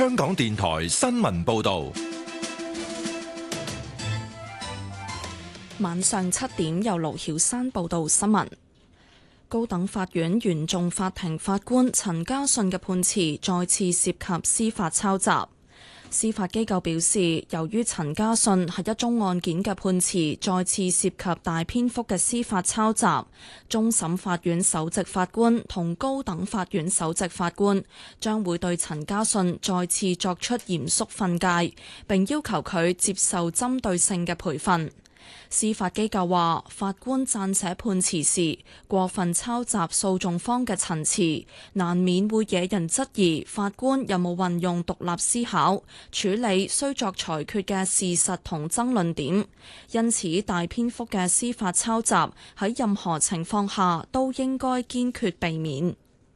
香港電台新聞報道。 晚上7點，由盧曉珊報道新聞。高等法院原訟法庭法官陳家信嘅判詞再次涉及司法抄襲。司法機構表示，由於陳家信係一宗案件嘅判詞再次涉及大篇幅嘅司法抄襲，終審法院首席法官同高等法院首席法官將會對陳家信再次作出嚴肅訓誡，並要求佢接受針對性嘅培訓。司法機構話，法官撰寫判詞時過分抄襲訴訟方嘅陳詞，難免會惹人質疑法官有冇運用獨立思考處理需作裁決嘅事實同爭論點，因此大篇幅嘅司法抄襲喺任何情況下都應該堅決避免。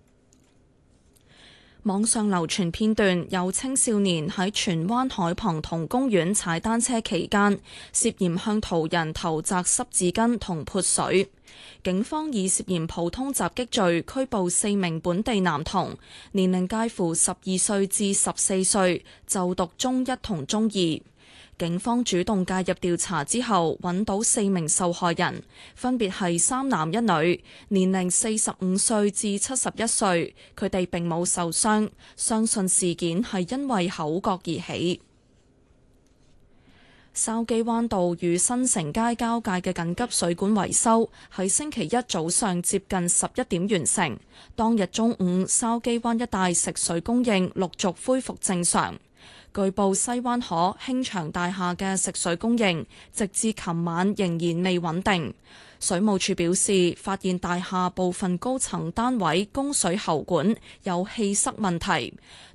網上流傳片段，有青少年喺荃灣海旁同公園踩單車期間，涉嫌向途人投擲濕紙巾同潑水。警方以涉嫌普通襲擊罪拘捕4名本地男童，年齡介乎12歲至14歲，就讀中一同中二。警方主動介入調查之後，揾到4名受害人，分別係3男1女，年齡45歲至71歲，佢哋並冇受傷，相信事件係因為口角而起。筲箕灣道與新城街交界嘅緊急水管維修喺星期一早上接近11點完成，當日中午筲箕灣一帶食水供應陸續恢復正常。據報西灣河興祥大廈嘅食水供應，直至琴晚仍然未穩定。水務署表示，發現大廈部分高層單位供水喉管有氣塞問題，